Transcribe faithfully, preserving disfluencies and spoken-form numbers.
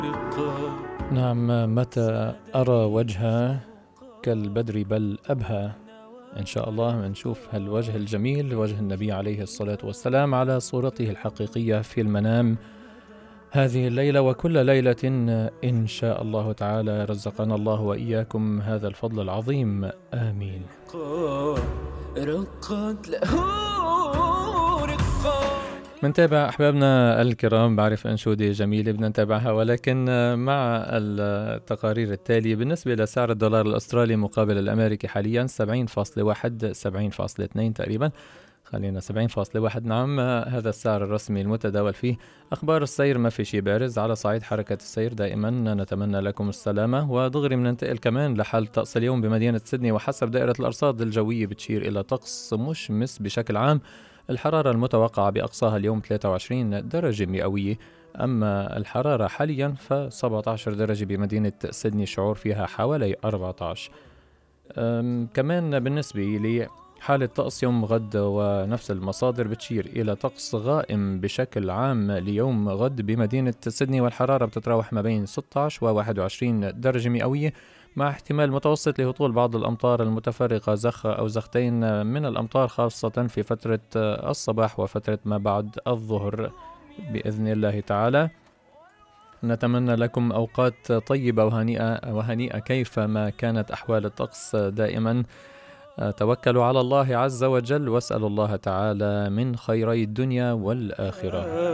نعم، متى أرى وجهه كالبدر بل أبهى. إن شاء الله نشوف هالوجه الجميل، وجه النبي عليه الصلاة والسلام على صورته الحقيقية في المنام هذه الليلة وكل ليلة إن شاء الله تعالى. رزقنا الله وإياكم هذا الفضل العظيم، آمين. منتابع أحبابنا الكرام، بعرف أنشودة جميلة بدنا نتابعها، ولكن مع التقارير التالية بالنسبة لسعر الدولار الأسترالي مقابل الأمريكي حاليا سبعين فاصلة واحد سبعين فاصلة اثنين تقريبا، خلينا سبعين فاصلة واحد. نعم، هذا السعر الرسمي المتداول فيه. أخبار السير ما في شيء بارز على صعيد حركة السير، دائما نتمنى لكم السلامة. ودغري بننتقل كمان لحال طقس اليوم بمدينة سيدني، وحسب دائرة الأرصاد الجوية بتشير إلى طقس مشمس بشكل عام. الحرارة المتوقعة بأقصاها اليوم ثلاثة وعشرين درجة مئوية، أما الحرارة حاليا ف سبعة عشر درجة بمدينة سيدني، الشعور فيها حوالي أربعة عشر. كمان بالنسبة لي حالة طقس يوم غد، ونفس المصادر بتشير إلى طقس غائم بشكل عام ليوم غد بمدينة سيدني، والحرارة بتتراوح ما بين ستة عشر و واحد وعشرين درجة مئوية، مع احتمال متوسط لهطول بعض الأمطار المتفرقة، زخة أو زختين من الأمطار، خاصة في فترة الصباح وفترة ما بعد الظهر بإذن الله تعالى. نتمنى لكم أوقات طيبة وهنيئة وهنيئة كيفما كانت أحوال الطقس. دائما توكلوا على الله عز وجل، واسألوا الله تعالى من خيري الدنيا والآخرة.